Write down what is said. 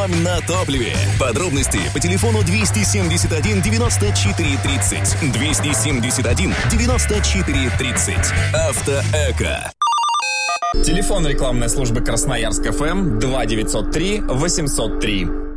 Экономь на топливе. Подробности по телефону 271 94 30. 271 94 30. Автоэко. Телефон рекламной службы Красноярск ФМ 2903 803.